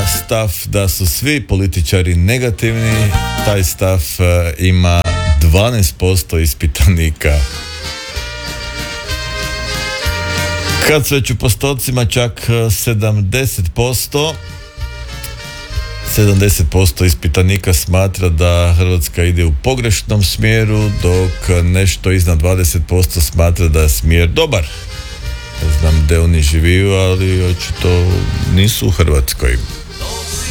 stav da su svi političari negativni, taj stav ima 12% ispitanika. Kad se već u postocima, čak 70% ispitanika smatra da Hrvatska ide u pogrešnom smjeru, dok nešto iznad 20% smatra da je smjer dobar. Ne znam gdje oni živiju, ali očito nisu u Hrvatskoj.